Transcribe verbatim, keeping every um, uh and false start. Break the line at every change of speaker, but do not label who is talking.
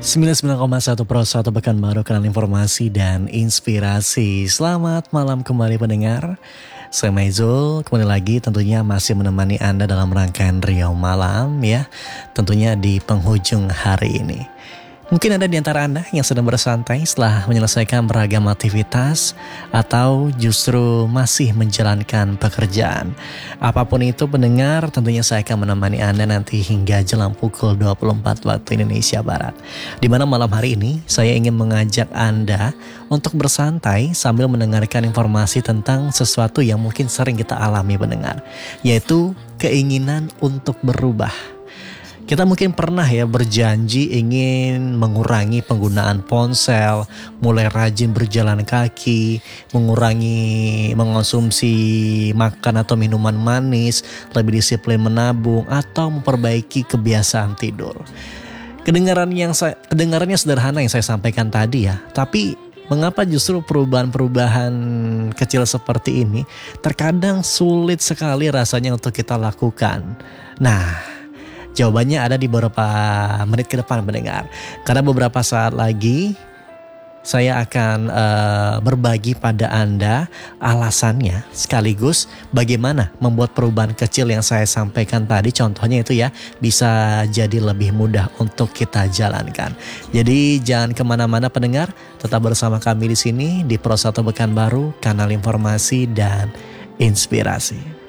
sembilan puluh sembilan koma satu Pro satu Pekanbaru, kanal informasi dan inspirasi. Selamat malam kembali pendengar. Saya Maizul, kembali lagi tentunya masih menemani Anda dalam rangkaian Riau Malam ya. Tentunya di penghujung hari ini. Mungkin ada di antara Anda yang sedang bersantai setelah menyelesaikan beragam aktivitas atau justru masih menjalankan pekerjaan. Apapun itu pendengar, tentunya saya akan menemani Anda nanti hingga jelang pukul dua puluh empat waktu Indonesia Barat. Di mana malam hari ini saya ingin mengajak Anda untuk bersantai sambil mendengarkan informasi tentang sesuatu yang mungkin sering kita alami pendengar, yaitu keinginan untuk berubah. Kita mungkin pernah ya berjanji ingin mengurangi penggunaan ponsel, mulai rajin berjalan kaki, mengurangi mengonsumsi makan atau minuman manis, lebih disiplin menabung, atau memperbaiki kebiasaan tidur. Kedengaran yang saya, kedengarannya sederhana yang saya sampaikan tadi ya, tapi mengapa justru perubahan-perubahan kecil seperti ini terkadang sulit sekali rasanya untuk kita lakukan? Nah, jawabannya ada di beberapa menit ke depan pendengar. Karena beberapa saat lagi saya akan uh, berbagi pada Anda alasannya sekaligus bagaimana membuat perubahan kecil yang saya sampaikan tadi. Contohnya itu ya bisa jadi lebih mudah untuk kita jalankan. Jadi jangan kemana-mana pendengar, tetap bersama kami di sini di Pro satu Pekanbaru, kanal informasi dan inspirasi.